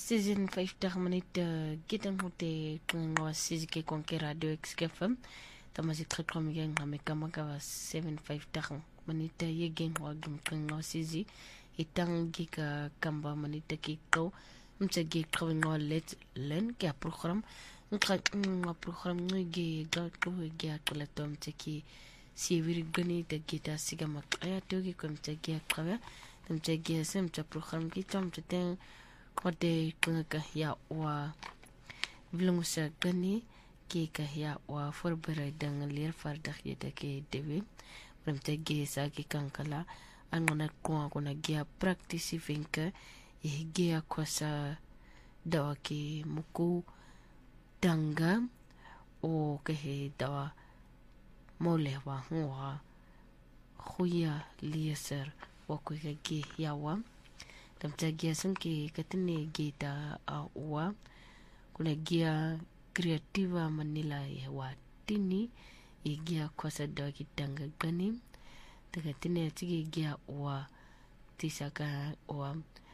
season 50 minute kitang hote ngo sizike konke radio XFM tamasi tkhom yang hamekama ka 750 minute yegen wagum ngo sizi itang gika kamba minute kiko mtsagi ngo let len ke program program ngi ga ko ga klatom tsaki si wir gani de gita sigama aya togi kom tsagi akwa mtsagi sem tsa program ki tom tten Ode kunga ya wa vilungusa gani ke ka ya wa voorbereiding leer vaardighede ke dewe want ge sa ke kankala angona kuna gia praktisi vinke ge kwasa dawa ke muku tanga o ke he dawa molewa ngwa khuya lieser wa ku ge ya wa tamta gia sanke katene gita wa kuna gia kreativa manila wa tini igia kwasa da kitanga gani takatene tige gia wa tisaka wa